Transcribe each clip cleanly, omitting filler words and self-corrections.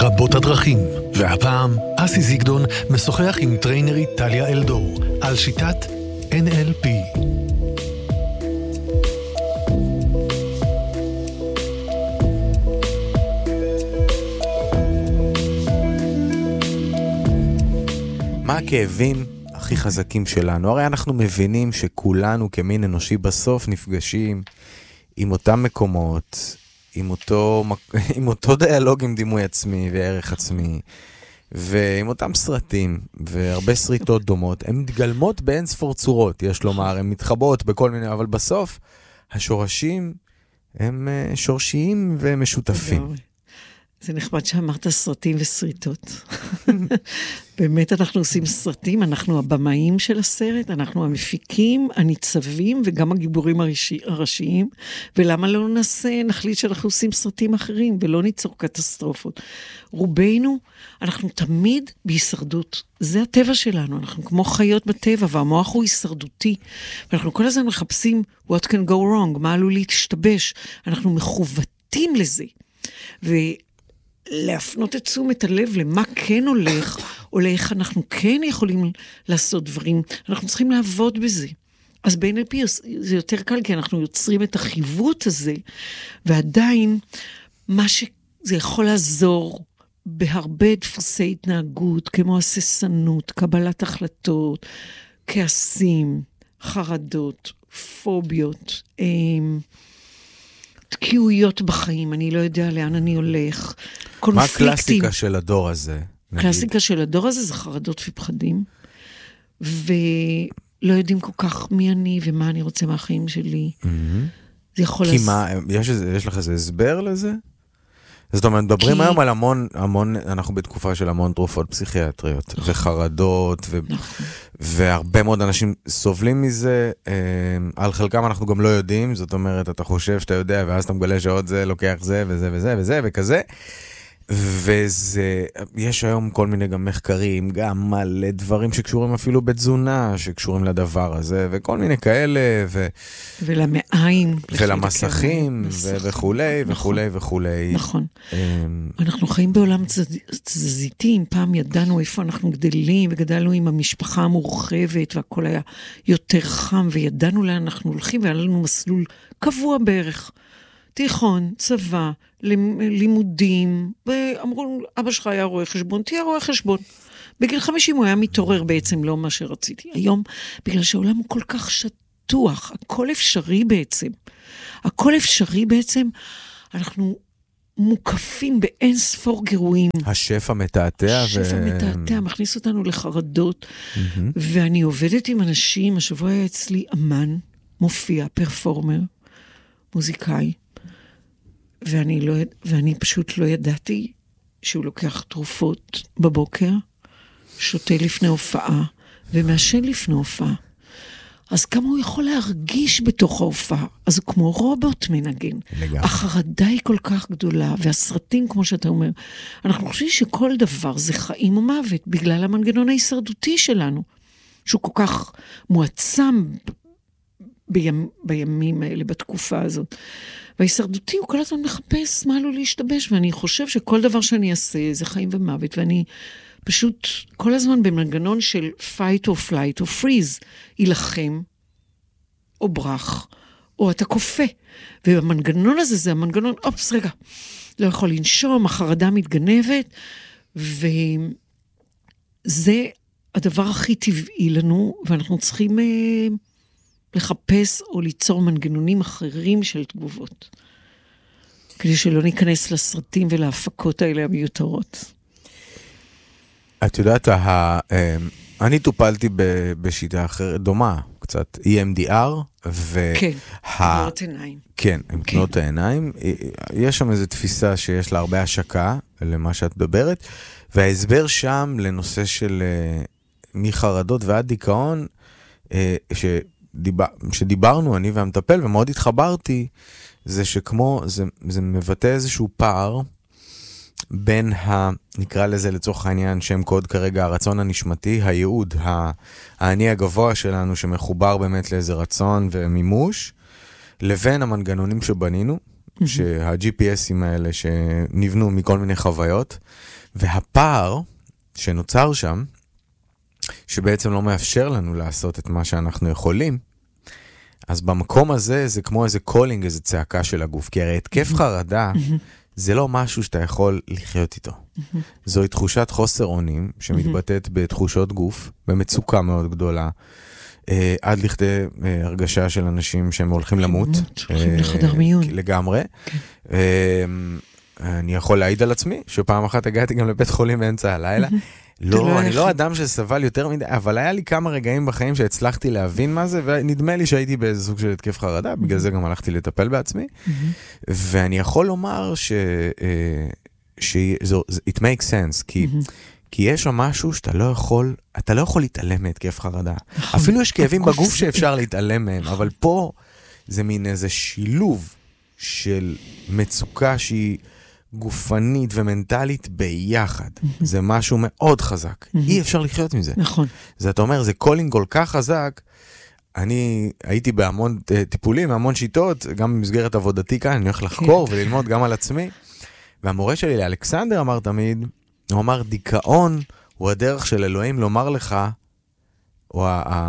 רבות הדרכים, והפעם אסי זיגדון משוחח עם טריינרית טליה אלדור על שיטת NLP. מה הכאבים הכי חזקים שלנו? הרי אנחנו מבינים שכולנו כמין אנושי בסוף נפגשים עם אותם מקומות, עם אותו דיאלוג עם דימוי עצמי וערך עצמי, ועם אותם סרטים, והרבה סריטות דומות. הן מתגלמות באין ספור צורות, יש לומר, הן מתחבאות בכל מיני, אבל בסוף השורשים הם שורשיים ומשותפים. זה נחמד שאמרת סרטים וסריטות. באמת אנחנו עושים סרטים, אנחנו הבמאים של הסרט, אנחנו המפיקים, הניצבים וגם הגיבורים הראשיים, ולמה לא נחליט שאנחנו עושים סרטים אחרים ולא ניצור קטסטרופות. רובנו, אנחנו תמיד בהישרדות, זה הטבע שלנו, אנחנו כמו חיות בטבע, והמוח הוא הישרדותי, ואנחנו כל הזמן מחפשים what can go wrong, מה עלול להשתבש, אנחנו מכוותים לזה, להפנות את תשומת הלב למה כן הולך, או לאיך אנחנו כן יכולים לעשות דברים, אנחנו צריכים לעבוד בזה. אז ב-NLP זה יותר קל, כי אנחנו יוצרים את החיווט הזה, ועדיין מה שזה יכול לעזור בהרבה דפוסי התנהגות, כמו הססנות, קבלת החלטות, כעסים, חרדות, פוביות, תקיעויות בחיים, אני לא יודע לאן אני הולך, קונפליקטים. מה הקלאסיקה של הדור הזה? הקלאסיקה של הדור הזה זה חרדות ופחדים, ולא יודעים כל כך מי אני ומה אני רוצה מהחיים שלי. זה יכול... כי מה, יש לך איזה הסבר לזה? זאת אומרת, מדברים היום על המון, אנחנו בתקופה של המון תרופות פסיכיאטריות, וחרדות, והרבה מאוד אנשים סובלים מזה, על חלקם אנחנו גם לא יודעים, זאת אומרת, אתה חושב שאתה יודע, ואז אתה מגלה שעוד זה לוקח זה, וזה וזה וזה וכזה, יש היום כל מיני גם מחקרים, גם מלא דברים שקשורים אפילו בתזונה, שקשורים לדבר הזה, וכל מיני כאלה, ולמעיים, ולמסכים, וכולי, וכולי, וכולי. נכון. אנחנו חיים בעולם תזזיתים, פעם ידענו איפה אנחנו גדלים, וגדלנו עם המשפחה המורחבת, והכל היה יותר חם, וידענו לאן אנחנו הולכים, והיה לנו מסלול קבוע בערך. תיכון, צבא, לימודים, ואמרו, אבא שלך היה רואה חשבון, תהיה רואה חשבון. בגיל 50 הוא היה מתעורר בעצם, לא מה שרציתי. היום, בגלל שהעולם הוא כל כך שטוח, הכל אפשרי בעצם. הכל אפשרי בעצם, אנחנו מוקפים באין ספור גירויים. השפע מתעתע. השפע מתעתע, מכניס אותנו לחרדות, ואני עובדת עם אנשים, השבוע היה אצלי מופיע, פרפורמר, מוזיקאי, ואני פשוט לא ידעתי שהוא לוקח תרופות בבוקר, שותה לפני הופעה, ומעשן לפני הופעה. אז כמה הוא יכול להרגיש בתוך ההופעה? אז הוא כמו רובוט מנגן. לגמרי. החרדה היא כל כך גדולה, והסרטים, כמו שאתה אומר, אנחנו חושבים שכל דבר זה חיים או מוות, בגלל המנגנון ההישרדותי שלנו, שהוא כל כך מועצם בימים האלה, בתקופה הזאת. וההישרדותי הוא כל הזמן מחפש מה לו להשתבש, ואני חושב שכל דבר שאני אעשה זה חיים ומוות, ואני פשוט כל הזמן במנגנון של fight or flight or freeze, ילחם, או ברח, או אתה קופה. ובמנגנון הזה זה המנגנון, אופס, רגע, לא יכול לנשום, החרדה מתגנבת, וזה הדבר הכי טבעי לנו, ואנחנו צריכים לחפש או ליצור מנגנונים אחרים של תגובות, כדי שלא ניכנס לסרטים ולהפקות האלה המיותרות. את יודעת, אני טופלתי בשיטה אחרת, דומה, קצת EMDR, כן, תנועות עיניים. כן, עם תנועות העיניים. יש שם איזו תפיסה שיש לה הרבה השקה למה שאת מדברת, וההסבר שם לנושא של מחרדות ועד דיכאון, שדיברנו אני והמטפל, ומאוד התחברתי, זה שכמו, זה מבטא איזשהו פער, בין נקרא לזה לצורך העניין, שם קוד כרגע, הרצון הנשמתי, הייעוד, העני הגבוה שלנו, שמחובר באמת לאיזה רצון ומימוש, לבין המנגנונים שבנינו, שה-GPSים האלה שנבנו מכל מיני חוויות, והפער שנוצר שם, שבעצם לא מאפשר לנו לעשות את מה שאנחנו יכולים, אז במקום הזה זה כמו איזה קולינג, איזה צעקה של הגוף, כי הרי התקף חרדה זה לא משהו שאתה יכול לחיות איתו. זוהי תחושת חוסר אונים שמתבטאת בתחושות גוף, במצוקה מאוד גדולה, עד לכדי הרגשה של אנשים שהם הולכים למות. הולכים לחדר מיון. לגמרי. אני יכול להעיד על עצמי, שפעם אחת הגעתי גם לבית חולים באמצע הלילה. לא, אני לא אדם שסבל יותר מדי, אבל היה לי כמה רגעים בחיים שהצלחתי להבין מה זה, ונדמה לי שהייתי באיזה סוג של התקף חרדה, בגלל זה גם הלכתי לטפל בעצמי. ואני יכול לומר it makes sense, כי יש שם משהו שאתה לא יכול, אתה לא יכול להתעלם מהתקף חרדה. אפילו יש כאבים בגוף שאפשר להתעלם מהם, אבל פה זה מין איזה שילוב של מצוקה שהיא גופנית ומנטלית ביחד. זה משהו מאוד חזק. אי אפשר לחיות מזה. נכון. זה, אתה אומר, זה קולינג כל כך חזק. אני הייתי בהמון טיפולים, המון שיטות, גם במסגרת עבודתי כאן, אני הולך לחקור וללמוד גם על עצמי. והמורה שלי לאלכסנדר אמר תמיד, הוא אמר, דיכאון הוא הדרך של אלוהים לומר לך, או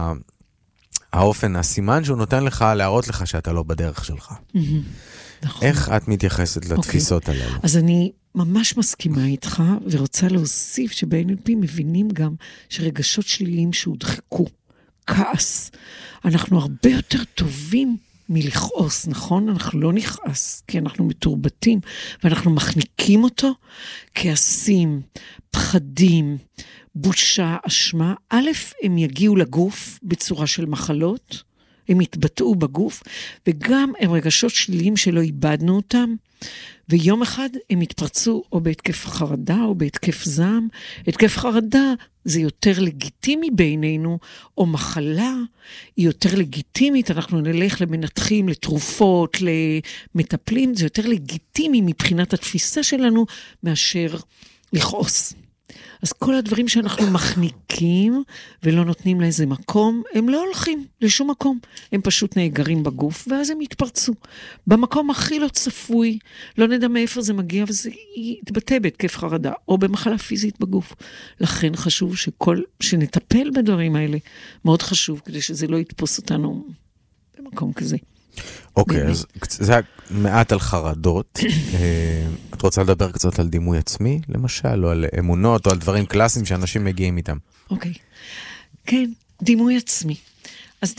האופן, הסימן שהוא נותן לך, להראות לך שאתה לא בדרך שלך. נכון. איך את מתייחסת לתפיסות הללו? אז אני ממש מסכימה איתך, ורוצה להוסיף שב-NLP מבינים גם שרגשות שליליים שהודחקו, כעס, אנחנו הרבה יותר טובים מלכעוס, נכון? אנחנו לא נכעס, כי אנחנו מתורבתים, ואנחנו מחניקים אותו, כעסים, פחדים, בושה, אשמה. א', הם יגיעו לגוף בצורה של מחלות, הם יתבטאו בגוף, וגם הם רגשות שליליים שלא איבדנו אותם, ויום אחד הם יתפרצו או בהתקף חרדה או בהתקף זעם. התקף חרדה זה יותר לגיטימי בעינינו, או מחלה היא יותר לגיטימית, אנחנו נלך למנתחים, לתרופות, למטפלים, זה יותר לגיטימי מבחינת התפיסה שלנו, מאשר לכעוס. אז כל הדברים שאנחנו מחניקים ולא נותנים לאיזה מקום, הם לא הולכים לשום מקום. הם פשוט נאגרים בגוף, ואז הם יתפרצו. במקום הכי לא צפוי, לא נדע מאיפה זה מגיע, וזה יתבטא בהתקף חרדה, או במחלה פיזית בגוף. לכן חשוב שנטפל בדברים האלה. מאוד חשוב, כדי שזה לא יתפוס אותנו במקום כזה. אוקיי, אז זה מעט על חרדות. את רוצה לדבר קצת על דימוי עצמי, למשל, או על אמונות, או על דברים קלאסיים שאנשים מגיעים איתם? אוקיי. כן, דימוי עצמי. אז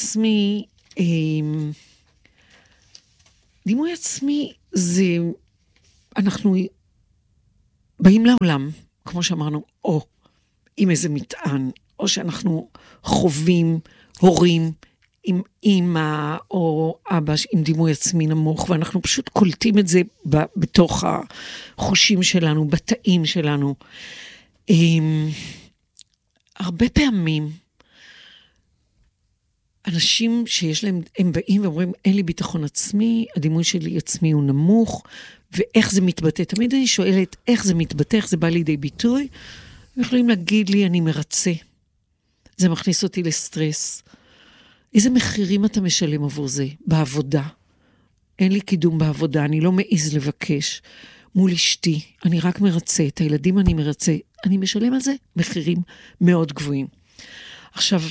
דימוי עצמי זה, אנחנו באים לעולם, כמו שאמרנו, או עם איזה מטען, או שאנחנו חווים הורים, עם אמא או אבא עם דימוי עצמי נמוך, ואנחנו פשוט קולטים את זה בתוך החושים שלנו, בתאים שלנו. הרבה פעמים, אנשים שיש להם, הם באים ואומרים, אין לי ביטחון עצמי, הדימוי שלי עצמי הוא נמוך, ואיך זה מתבטא? תמיד אני שואלת, איך זה מתבטא, איך זה בא לידי ביטוי? הם יכולים להגיד לי, אני מרצה. זה מכניס אותי לסטרס. איזה מחירים אתה משלם עבור זה? בעבודה. אין לי קידום בעבודה, אני לא מעז לבקש. מול אשתי, אני רק מרצה, את הילדים אני מרצה. אני משלם על זה מחירים מאוד גבוהים. עכשיו,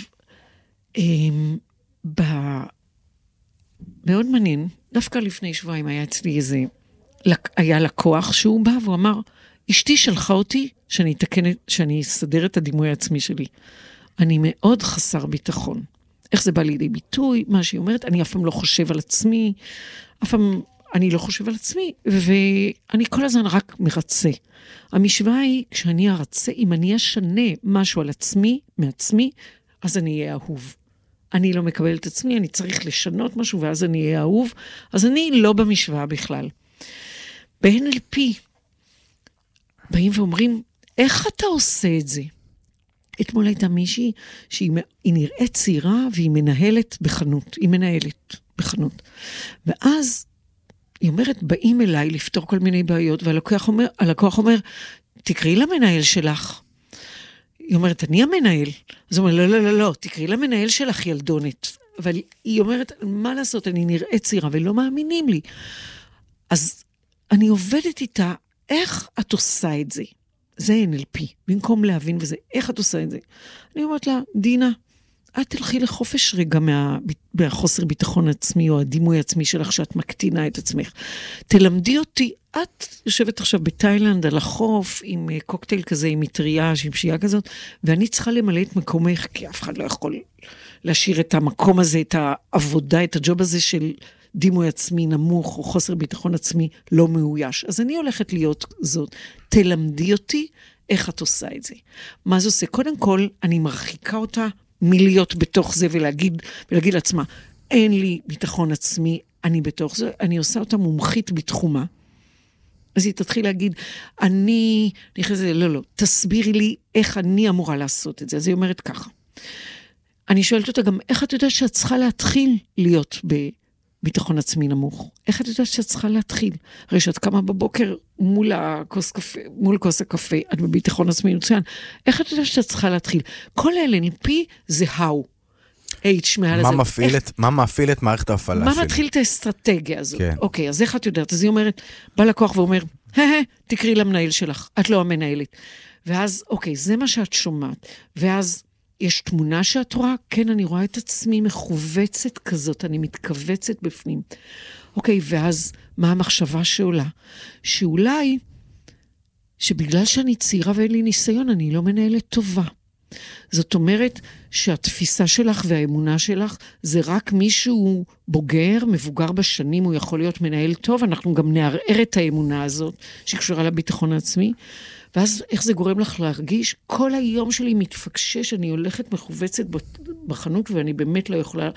מאוד מעניין, דווקא לפני שבועיים היה אצלי איזה, היה לקוח שהוא בא והוא אמר, אשתי שלחה אותי שאני אסדר את הדימוי העצמי שלי. אני מאוד חסר ביטחון. איך זה בא לידי ביטוי, מה שהיא אומרת, אני אף פעם לא חושב על עצמי, אף פעם אני לא חושב על עצמי, ואני כל הזמן רק מרצה. המשוואה היא, כשאני ארצה, אם אני אשנה משהו על עצמי, מעצמי, אז אני אהיה אהוב. אני לא מקבל את עצמי, אני צריך לשנות משהו, ואז אני אהיה אהוב, אז אני לא במשוואה בכלל. ב-NLP, באים ואומרים, איך אתה עושה את זה? אתמול הייתה מישהי שהיא נראית צעירה, והיא מנהלת בחנות, היא מנהלת בחנות. ואז היא אומרת, באים אליי לפתור כל מיני בעיות, והלקוח אומר, תקראי למנהל שלך. היא אומרת, אני המנהל. אז הוא אומר, לא, תקראי למנהל שלך ילדונת. אבל היא אומרת, מה לעשות, אני נראית צעירה, ולא מאמינים לי. אז אני עובדת איתה, איך את עושה את זה? זה NLP, במקום להבין וזה, איך את עושה את זה? אני אומרת לה, דינה, את תלכי לחופש רגע מהחוסר ביטחון עצמי, או הדימוי עצמי שלך, שאת מקטינה את עצמך. תלמדי אותי, את יושבת עכשיו בתאילנד על החוף, עם קוקטייל כזה, עם מטריה, עם שיעה כזאת, ואני צריכה למלא את מקומך, כי אף אחד לא יכול להשאיר את המקום הזה, את העבודה, את הג'וב הזה של דימוי עצמי נמוך, או חוסר ביטחון עצמי לא מאויש. אז אני הולכת להיות זאת. תלמדי אותי איך את עושה את זה. מה זה עושה? קודם כל, אני מרחיקה אותה מלהיות בתוך זה, ולהגיד לעצמה, אין לי ביטחון עצמי, אני בתוך זה, אני עושה אותה מומחית בתחומה. אז היא תתחיל להגיד, אני נכנס לזה, לא, תסבירי לי איך אני אמורה לעשות את זה. אז היא אומרת ככה. אני שואלת אותה גם, איך את יודעת שאת צריכה להתחיל להיות בביטחון עצמי נמוך? איך את יודעת שאת צריכה להתחיל? הרי שאת קמה בבוקר מול כוס הקפה, את בביטחון עצמי מצוין. איך את יודעת שאת צריכה להתחיל? כל NLP זה how. H מעל הזה. מה מפעיל את מערכת ההפעלה שלי? מה מתחיל את האסטרטגיה הזאת? אוקיי, אז איך את יודעת? אז היא אומרת, בא לקוח ואומר, תקראי למנהל שלך, את לא המנהלת. ואז, אוקיי, זה מה שאת שומעת. ואז יש תמונה שאת רואה? כן, אני רואה את עצמי מחובצת כזאת, אני מתכווצת בפנים. אוקיי, ואז מה המחשבה שעולה? שאולי, שבגלל שאני צעירה ואין לי ניסיון, אני לא מנהלת טובה. זאת אומרת שהתפיסה שלך והאמונה שלך זה רק מישהו בוגר, מבוגר בשנים, הוא יכול להיות מנהל טוב, אנחנו גם נערער את האמונה הזאת שקשורה לביטחון העצמי, ואז איך זה גורם לך להרגיש? כל היום שלי מתפקשש, אני הולכת מחובצת בחנות ואני באמת לא יכולה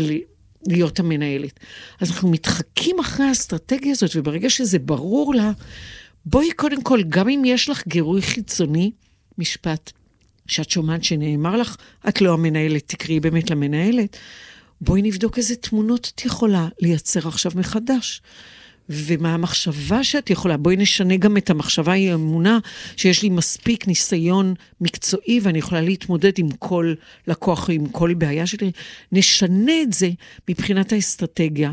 להיות המנהלת. אז אנחנו מתחקים אחרי האסטרטגיה הזאת, וברגע שזה ברור לה, בואי קודם כל, גם אם יש לך גירוי חיצוני, משפט, שאת שומעת שנאמר לך, את לא המנהלת, תקראי באמת למנהלת, בואי נבדוק איזה תמונות את יכולה לייצר עכשיו מחדש. ומה המחשבה שאת יכולה, בואי נשנה גם את המחשבה, היא אמונה שיש לי מספיק ניסיון מקצועי, ואני יכולה להתמודד עם כל לקוח, עם כל בעיה שלי, נשנה את זה מבחינת האסטרטגיה,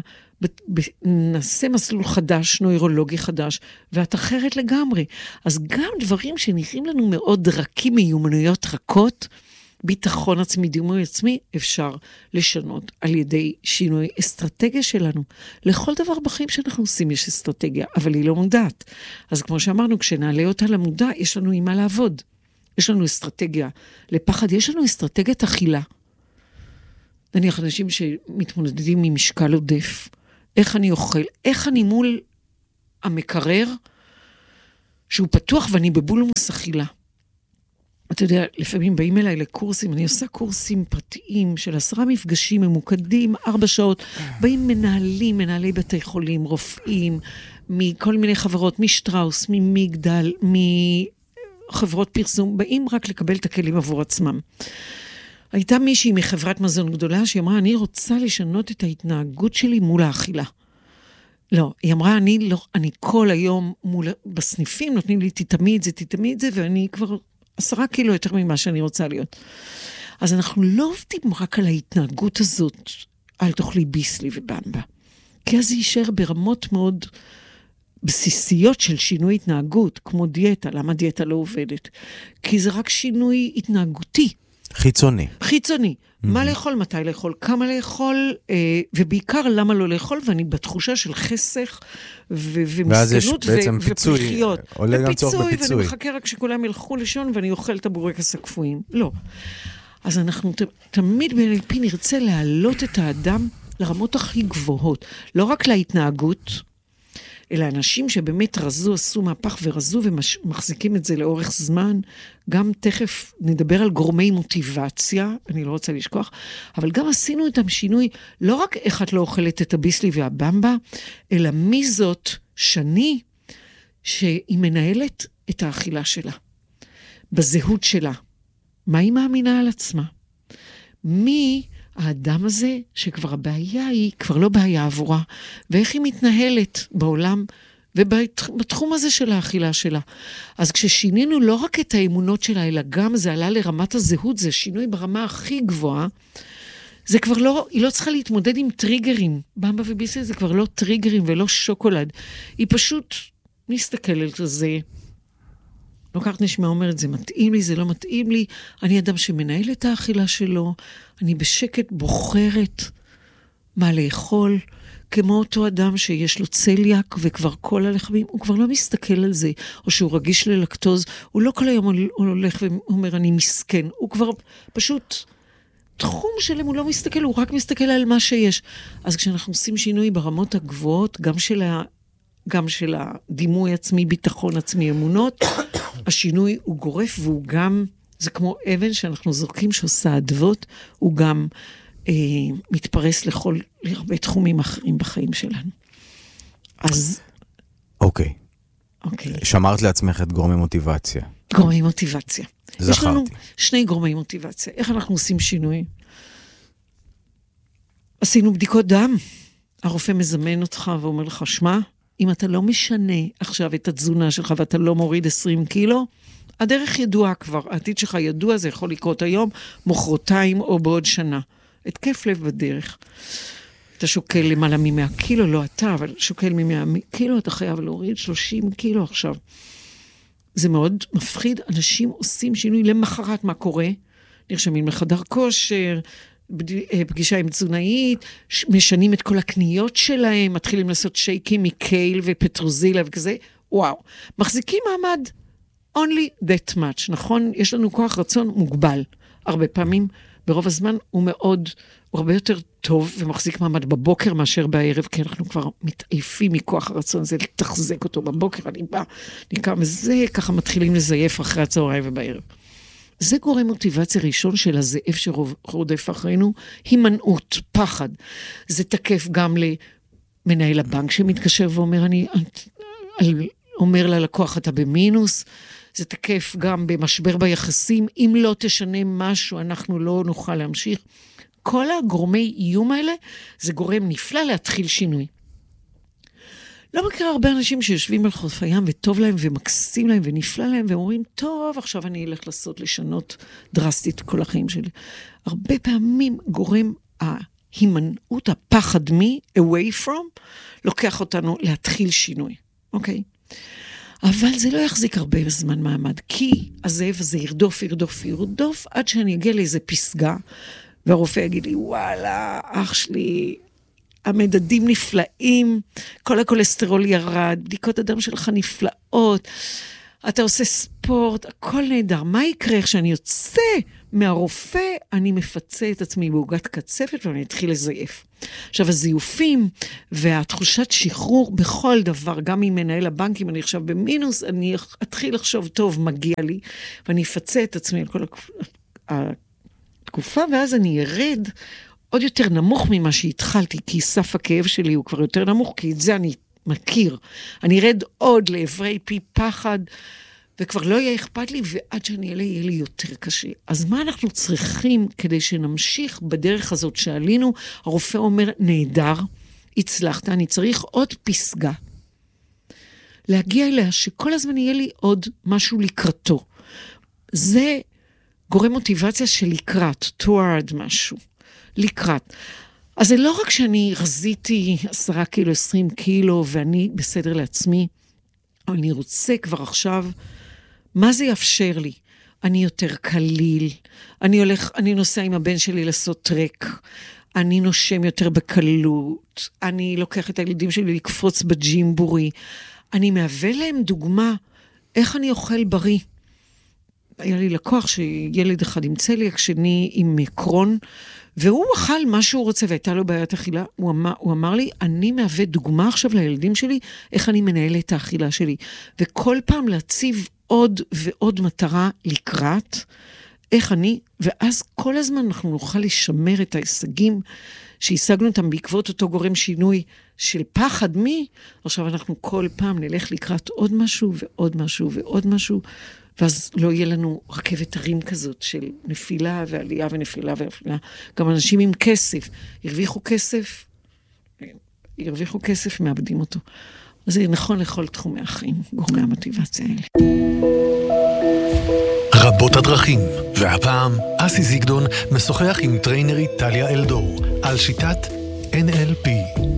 נעשה מסלול חדש, נוירולוגי חדש, ואת אחרת לגמרי. אז גם דברים שנראים לנו מאוד רכים, מיומנויות רכות, ביטחון עצמי, דימוי עצמי, אפשר לשנות על ידי שינוי אסטרטגיה שלנו. לכל דבר בחיים שאנחנו עושים יש אסטרטגיה, אבל היא לא מודעת. אז כמו שאמרנו, כשנעלה אותה למודע, יש לנו עם מה לעבוד. יש לנו אסטרטגיה לפחד, יש לנו אסטרטגיית אכילה. נניח אנשים שמתמודדים עם משקל עודף, איך אני אוכל, איך אני מול המקרר, שהוא פתוח ואני בבולמוס אכילה. אתה יודע, לפעמים באים אליי לקורסים, אני עושה קורסים פרטיים של 10 מפגשים ממוקדים, 4 שעות, באים מנהלי בתי חולים, רופאים, מכל מיני חברות, משטראוס, ממגדל, מחברות פרסום, באים רק לקבל את הכלים עבור עצמם. הייתה מישהי מחברת מזון גדולה, שהיא אמרה, אני רוצה לשנות את ההתנהגות שלי מול האכילה. לא, היא אמרה, אני כל היום בסניפים, נותנים לי תתמי את זה, ואני כבר 10 קילו יותר ממה שאני רוצה להיות. אז אנחנו לא עובדים רק על ההתנהגות הזאת, אל תאכלי ביסלי ובמבה. כי אז זה יישאר ברמות מאוד בסיסיות של שינוי התנהגות, כמו דיאטה. למה דיאטה לא עובדת? כי זה רק שינוי התנהגותי. חיצוני. מה לאכול, מתי לאכול, כמה לאכול, ובעיקר למה לא לאכול, ואני בתחושה של חסך ומסכנות ופריחיות. עולה גם צורך בפיצוי. ואני מחכה רק שכולם ילכו לישון, ואני אוכל את הבורקס הקפואים. לא. אז אנחנו תמיד ב-NLP נרצה להעלות את האדם לרמות הכי גבוהות. לא רק להתנהגות, אלא אנשים שבאמת רזו, עשו מהפך ורזו ומחזיקים את זה לאורך זמן. גם תכף נדבר על גורמי מוטיבציה, אני לא רוצה לשכוח, אבל גם עשינו איתם שינוי, לא רק איך את לא אוכלת את הביסלי והבמבה, אלא מי זאת שני, שהיא מנהלת את האכילה שלה, בזהות שלה. מה היא מאמינה על עצמה? מי האדם הזה שכבר הבעיה היא כבר לא בעיה עבורה, ואיך היא מתנהלת בעולם ובתחום הזה של האכילה שלה. אז כששינינו לא רק את האמונות שלה, אלא גם זה עלה לרמת הזהות, זה שינוי ברמה הכי גבוהה, זה כבר לא, היא לא צריכה להתמודד עם טריגרים. במבה וביסלי זה כבר לא טריגרים ולא שוקולד. היא פשוט מסתכלת על זה. לוקחת נשמע, אומרת, זה מתאים לי, זה לא מתאים לי. אני אדם שמנהל את האכילה שלו. אני בשקט בוחרת מה לאכול. כמו אותו אדם שיש לו צליאק וכבר כל הלחמים, הוא כבר לא מסתכל על זה. או שהוא רגיש ללקטוז. הוא לא כל היום הולך ואומר, אני מסכן. הוא כבר פשוט... תחום שלהם הוא לא מסתכל, הוא רק מסתכל על מה שיש. אז כשאנחנו עושים שינוי ברמות הגבוהות, גם של הדימוי עצמי, ביטחון עצמי, אמונות, השינוי הוא גורף, והוא גם, זה כמו אבן שאנחנו זורקים שעושה אדוות, הוא גם מתפרס להרבה תחומים אחרים בחיים שלנו. אז... אוקיי. שמרת לעצמך את גורמי מוטיבציה. גורמי מוטיבציה. זכרתי. יש לנו 2 גורמי מוטיבציה. איך אנחנו עושים שינוי? עשינו בדיקות דם. הרופא מזמן אותך ואומר לך, שמה, אם אתה לא משנה עכשיו את התזונה שלך ואתה לא מוריד 20 קילו, הדרך ידועה כבר. העתיד שלך ידוע, זה יכול לקרות היום, מחרתיים או בעוד שנה. התקף לב בדרך. אתה שוקל למעלה מ-100 קילו, לא אתה, אבל שוקל מ-100 קילו, אתה חייב להוריד 30 קילו עכשיו. זה מאוד מפחיד, אנשים עושים שינוי למחרת מה קורה, נרשמים לחדר כושר, פגישה עם תזונאית, משנים את כל הקניות שלהם, מתחילים לעשות שייקים מקייל ופטרוזילה וכזה, וואו, מחזיקים מעמד, only that much, נכון? יש לנו כוח רצון מוגבל, הרבה פעמים, ברוב הזמן הוא הרבה יותר טוב ומחזיק מעמד בבוקר מאשר בערב, כי אנחנו כבר מתעייפים מכוח הרצון הזה, לתחזק אותו בבוקר, אני קם וזה, ככה מתחילים לזייף אחרי הצהריים ובערב. זה גורם מוטיבציה ראשון של הזאב שרודף אחרינו, הימנעות, פחד. זה תקף גם למנהל הבנק שמתקשר ואומר, אומר ללקוח, אתה במינוס, זה תקף גם במשבר ביחסים, אם לא תשנה משהו, אנחנו לא נוכל להמשיך. כל הגורמי איום האלה, זה גורם נפלא להתחיל שינוי. לא מכיר הרבה אנשים שיושבים על חוף הים, וטוב להם ומקסים להם ונפלא להם, ואומרים, טוב, עכשיו אני אלך לשנות דרסטית כל החיים שלי. הרבה פעמים גורם ההימנעות, הפחד away from, לוקח אותנו להתחיל שינוי. אוקיי? אבל זה לא יחזיק הרבה זמן מעמד, כי הזאב הזה ירדוף, עד שאני אגיע לאיזה פסגה, והרופא יגיד לי, וואלה, אח שלי, המדדים נפלאים, כל הכולסטרול ירד, בדיקות הדם שלך נפלאות, אתה עושה ספורט, הכל נהדר. מה יקרה כשאני יוצא מהרופא, אני מפצה את עצמי בעוגת קצפת, ואני אתחיל לזייף. עכשיו, הזיופים והתחושת שחרור בכל דבר, גם עם מנהל הבנקים, אני עכשיו במינוס, אני אתחיל לחשוב, טוב, מגיע לי, ואני אפצה את עצמי על כל התקופה, ואז אני ארד עוד יותר נמוך ממה שהתחלתי, כי סף הכאב שלי הוא כבר יותר נמוך, כי את זה אני מכיר. אני ארד עוד לעברי פי פחד, וכבר לא יהיה אכפת לי, ועד שאני אעלה יהיה לי יותר קשה. אז מה אנחנו צריכים כדי שנמשיך בדרך הזאת שעלינו? הרופא אומר, נהדר, הצלחת, אני צריך עוד פסגה. להגיע אליה שכל הזמן יהיה לי עוד משהו לקראתו. זה גורם מוטיבציה של לקראת, toward משהו. לקראת. אז זה לא רק שאני רזיתי 10 קילו, 20 קילו, ואני בסדר לעצמי, אבל אני רוצה כבר עכשיו, מה זה יאפשר לי? אני יותר קליל, אני נוסע עם הבן שלי לעשות טרק, אני נושם יותר בקלות, אני לוקח את הילדים שלי לקפוץ בג'ימבורי, אני מהווה להם דוגמה, איך אני אוכל בריא. היה לי לקוח שילד אחד עם צליאק, שני עם קרון, והוא אכל מה שהוא רוצה, והייתה לו בעיית אכילה, הוא אמר לי, אני מהווה דוגמה עכשיו לילדים שלי, איך אני מנהל את האכילה שלי. וכל פעם להציב עוד ועוד מטרה לקראת, איך אני, ואז כל הזמן אנחנו נוכל לשמר את ההישגים, שהשגנו אותם בעקבות אותו גורם שינוי של פחד עכשיו אנחנו כל פעם נלך לקראת עוד משהו ועוד משהו ועוד משהו, ואז לא יהיה לנו רכבת הרים כזאת של נפילה ועלייה ונפילה ונפילה. גם אנשים עם כסף, ירוויחו כסף, מאבדים אותו. אז זה נכון לכל תחומי החיים, גורמי המוטיבציה האלה. מפות הדרכים. והפעם, אסי זיגדון משוחח עם טריינרית טליה אלדור על שיטת NLP.